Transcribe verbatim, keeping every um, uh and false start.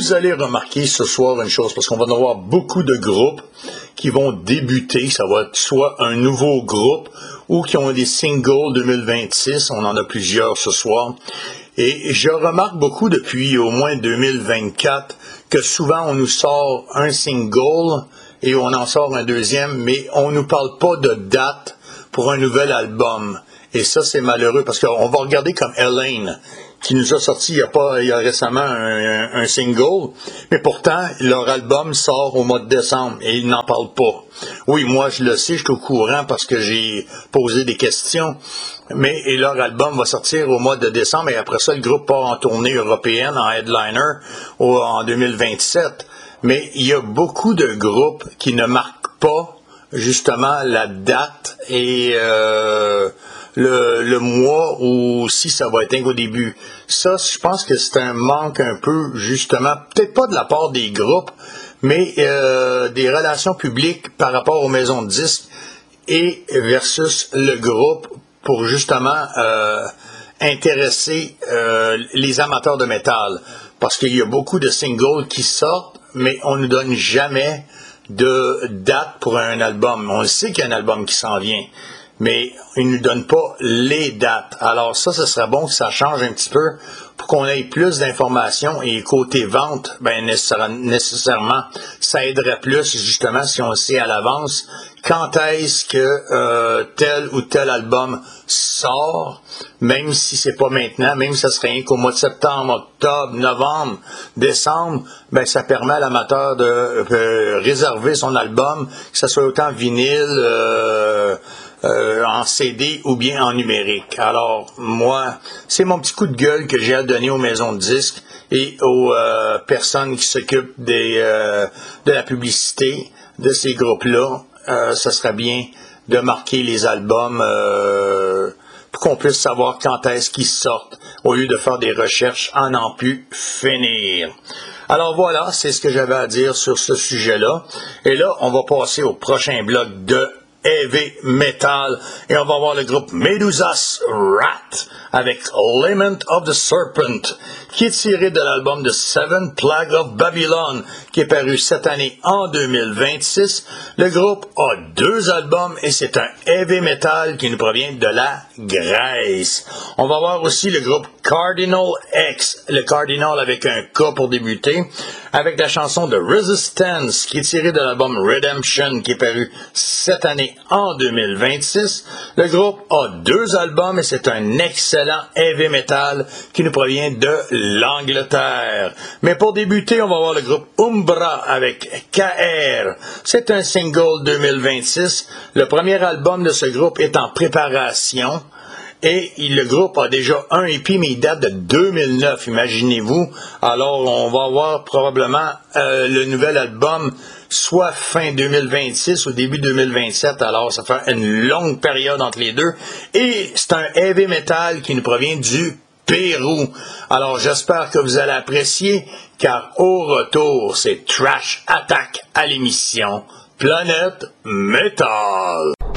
Vous allez remarquer ce soir une chose, parce qu'on va en avoir beaucoup de groupes qui vont débuter. Ça va être soit un nouveau groupe ou qui ont des singles deux mille vingt-six. On en a plusieurs ce soir. Et je remarque beaucoup depuis au moins deux mille vingt-quatre que souvent on nous sort un single et on en sort un deuxième, mais on ne nous parle pas de date pour un nouvel album. Et ça, c'est malheureux parce qu'on va regarder comme Elaine, qui nous a sorti il y a pas il y a récemment un, un, un single, mais pourtant leur album sort au mois de décembre et ils n'en parlent pas. Oui, moi je le sais, je suis au courant parce que j'ai posé des questions, mais et leur album va sortir au mois de décembre et après ça le groupe part en tournée européenne, en headliner au, en deux mille vingt-sept. Mais il y a beaucoup de groupes qui ne marquent pas justement la date et euh, Le, le mois ou si ça va être au début. Ça, je pense que c'est un manque un peu, justement, peut-être pas de la part des groupes, mais euh, des relations publiques par rapport aux maisons de disques et versus le groupe pour justement euh, intéresser euh, les amateurs de métal. Parce qu'il y a beaucoup de singles qui sortent, mais on ne donne jamais de date pour un album. On sait qu'il y a un album qui s'en vient, mais ils ne nous donnent pas les dates. Alors ça, ce serait bon que ça change un petit peu pour qu'on ait plus d'informations. Et côté vente, ben nécessairement, ça aiderait plus justement si on sait à l'avance quand est-ce que euh, tel ou tel album sort, même si c'est pas maintenant, même si ça serait rien qu'au mois de septembre, octobre, novembre, décembre, ben ça permet à l'amateur de euh, réserver son album, que ce soit autant vinyle, euh, Euh, en C D ou bien en numérique. Alors, moi, c'est mon petit coup de gueule que j'ai à donner aux maisons de disques et aux euh, personnes qui s'occupent des, euh, de la publicité de ces groupes-là. Euh, ça serait bien de marquer les albums euh, pour qu'on puisse savoir quand est-ce qu'ils sortent, au lieu de faire des recherches à n'en plus finir. Alors voilà, c'est ce que j'avais à dire sur ce sujet-là. Et là, on va passer au prochain bloc de heavy metal et on va voir le groupe Medusa's Wrath avec Lament of the Serpent qui est tiré de l'album de Seven Plagues of Babylon qui est paru cette année en deux mille vingt-six. Le groupe a deux albums et c'est un heavy metal qui nous provient de la Grèce. On va voir aussi le groupe Cardinal X, le Cardinal avec un K pour débuter, avec la chanson de Resistance qui est tirée de l'album Redemption qui est paru cette année en deux mille vingt-six. Le groupe a deux albums et c'est un excellent heavy metal qui nous provient de l'Angleterre. Mais pour débuter, on va voir le groupe Umbra avec K R. C'est un single deux mille vingt-six. Le premier album de ce groupe est en préparation. Et le groupe a déjà un E P, mais il date de deux mille neuf, imaginez-vous. Alors, on va avoir probablement euh, le nouvel album soit fin deux mille vingt-six ou début deux mille vingt-sept. Alors, ça fait une longue période entre les deux. Et c'est un heavy metal qui nous provient du Pérou. Alors, j'espère que vous allez apprécier, car au retour, c'est Trash Attack à l'émission Planète Metal.